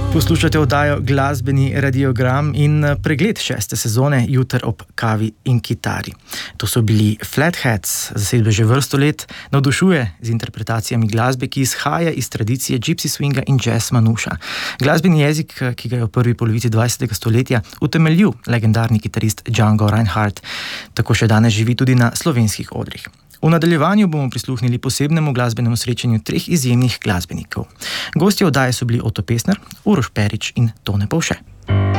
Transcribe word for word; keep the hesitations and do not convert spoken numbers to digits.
Poslušate oddajo Glasbeni radiogram in pregled šeste sezone Juter ob kavi in kitari. To so bili Flatheads, zasedbe že vrsto let, navdušuje z interpretacijami glasbe, ki izhaja iz tradicije gypsy swinga in jazz manuša. Glasbeni jezik, ki ga je v prvi polovici dvajsetega stoletja utemeljil legendarni kitarist Django Reinhardt, tako še danes živi tudi na slovenskih odrih. V nadaljevanju bomo prisluhnili posebnemu glasbenemu srečanju treh izjemnih glasbenikov. Gostje oddaje so bili Oto Pestner, Uroš Perić in Tone Povše.